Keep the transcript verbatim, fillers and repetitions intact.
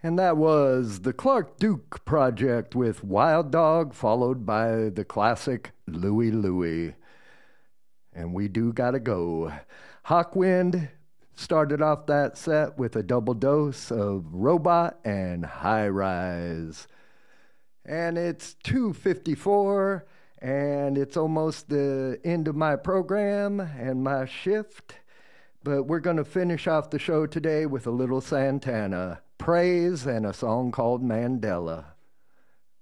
And that was the Clark Duke Project with Wild Dog, followed by the classic Louie Louie. And we do gotta go. Hawkwind started off that set with a double dose of Robot and High Rise. And it's two fifty-four, and it's almost the end of my program and my shift. But we're going to finish off the show today with a little Santana, Praise, and a song called Mandela.